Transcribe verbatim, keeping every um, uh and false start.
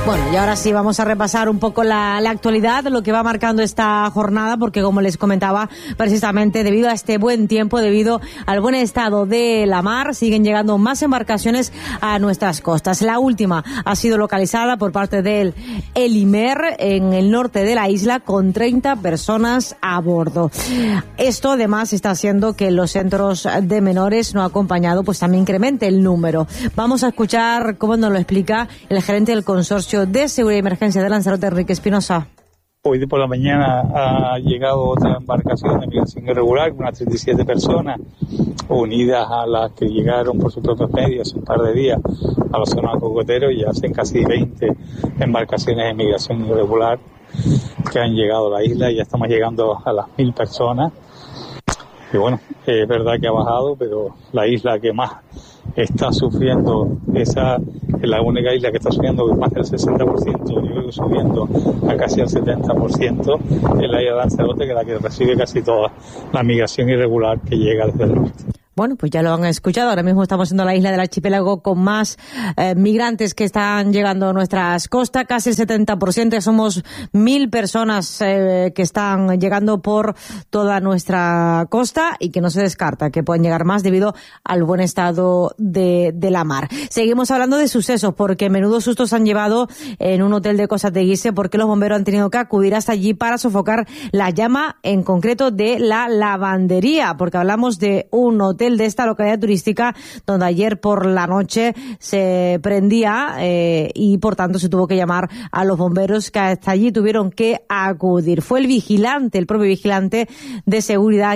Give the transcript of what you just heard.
Bueno, y ahora sí vamos a repasar un poco la, la actualidad, lo que va marcando esta jornada, porque como les comentaba, precisamente debido a este buen tiempo, debido al buen estado de la mar, siguen llegando más embarcaciones a nuestras costas. La última ha sido localizada por parte del Elimer en el norte de la isla con treinta personas a bordo. Esto además está haciendo que los centros de menores no acompañados pues también incremente el número. Vamos a escuchar cómo nos lo explica el gerente del consorcio de Seguridad y Emergencia de Lanzarote, Enrique Espinosa. Hoy por la mañana ha llegado otra embarcación de migración irregular con unas treinta y siete personas, unidas a las que llegaron por sus propios medios hace un par de días a la zona de Cocotero, y hacen casi veinte embarcaciones de migración irregular que han llegado a la isla, y ya estamos llegando a las mil personas. Y bueno, es verdad que ha bajado, pero la isla que más está sufriendo, esa es la única isla que está subiendo más del sesenta por ciento, yo creo que subiendo a casi el setenta por ciento, es la isla de Lanzarote, que es la que recibe casi toda la migración irregular que llega desde el norte. Bueno, pues ya lo han escuchado. Ahora mismo estamos siendo la isla del archipiélago con más eh, migrantes que están llegando a nuestras costas. Casi el setenta por ciento. Somos mil personas eh, que están llegando por toda nuestra costa y que no se descarta que pueden llegar más debido al buen estado de, de la mar. Seguimos hablando de sucesos porque menudos sustos han llevado en un hotel de Costas de Guise, porque los bomberos han tenido que acudir hasta allí para sofocar la llama, en concreto de la lavandería, porque hablamos de un hotel de esta localidad turística donde ayer por la noche se prendía eh, y por tanto se tuvo que llamar a los bomberos, que hasta allí tuvieron que acudir. Fue el vigilante, el propio vigilante de seguridad